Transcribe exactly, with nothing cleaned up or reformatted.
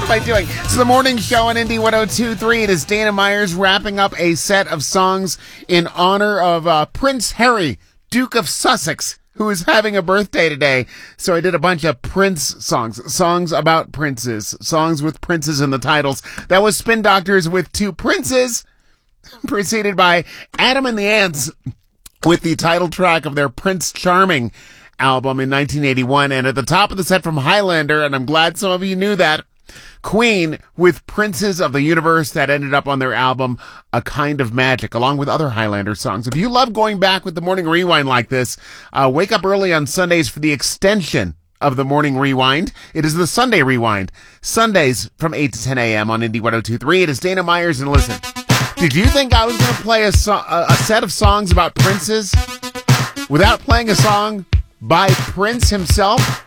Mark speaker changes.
Speaker 1: am I doing? It's the morning show on Indy one oh two point three. It is Dana Myers wrapping up a set of songs in honor of uh, Prince Harry, Duke of Sussex, who is having a birthday today. So I did a bunch of Prince songs, songs about princes, songs with princes in the titles. That was Spin Doctors with Two Princes, preceded by Adam and the Ants with the title track of their Prince Charming album in nineteen eighty-one. And at the top of the set from Highlander, and I'm glad some of you knew that, Queen with Princes of the Universe, that ended up on their album A Kind of Magic, along with other Highlander songs. If you love going back with the Morning Rewind like this, uh, wake up early on Sundays for the extension of the Morning Rewind. It is the Sunday Rewind, Sundays from eight to ten a.m. on Indy one oh two point three. It is Dana Myers, and listen, did you think I was going to play a, so- a set of songs about princes without playing a song by Prince himself?